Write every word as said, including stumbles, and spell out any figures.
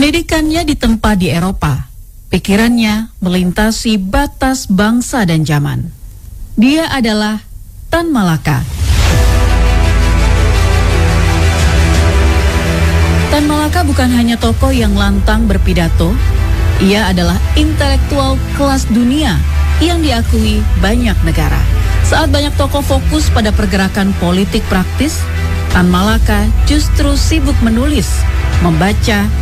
Pendidikannya ditempa di Eropa. Pikirannya melintasi batas bangsa dan zaman. Dia adalah Tan Malaka. Tan Malaka bukan hanya tokoh yang lantang berpidato, ia adalah intelektual kelas dunia yang diakui banyak negara. Saat banyak tokoh fokus pada pergerakan politik praktis, Tan Malaka justru sibuk menulis, membaca,